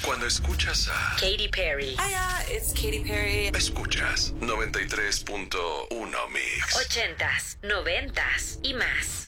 Cuando escuchas a Katy Perry. Hiya, it's Katy Perry. Escuchas 93.1 Mix. 80s, 90s y más.